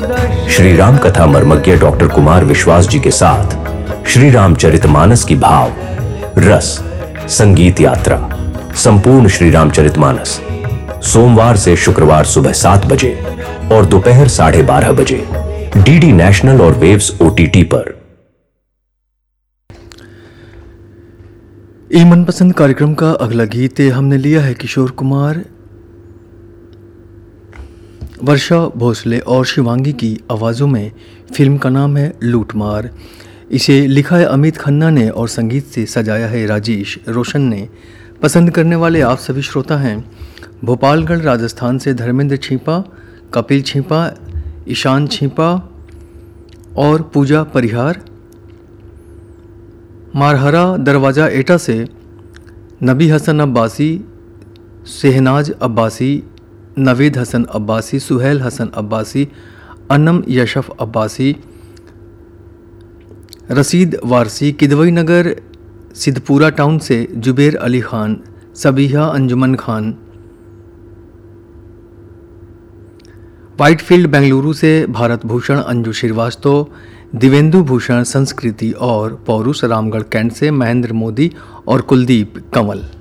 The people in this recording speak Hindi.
श्री राम कथा मर्मज्ञ डॉक्टर कुमार विश्वास जी के साथ श्री रामचरितमानस की भाव रस संगीत यात्रा संपूर्ण श्री रामचरितमानस सोमवार से शुक्रवार सुबह 7 बजे और दोपहर 12:30 बजे डीडी नेशनल और वेव्स OTT पर। ये मनपसंद कार्यक्रम का अगला गीत हमने लिया है किशोर कुमार, वर्षा भोसले और शिवांगी की आवाज़ों में। फिल्म का नाम है लूटमार। इसे लिखा है अमित खन्ना ने और संगीत से सजाया है राजेश रोशन ने। पसंद करने वाले आप सभी श्रोता हैं भोपालगढ़ राजस्थान से धर्मेंद्र छिपा, कपिल छिपा, ईशान छिपा और पूजा परिहार। मारहरा दरवाज़ा एटा से नबी हसन अब्बासी, शहनाज अब्बासी, नवेद हसन अब्बासी, सुहेल हसन अब्बासी, अनम यशफ अब्बासी, रसीद वारसी, किदवई नगर सिद्धपुरा टाउन से जुबेर अली खान, सबीहा अंजुमन खान, वाइटफील्ड बेंगलुरु से भारत भूषण अंजू श्रीवास्तव, दिवेंदु भूषण संस्कृति और पौरुष रामगढ़ कैंट से महेंद्र मोदी और कुलदीप कंवल।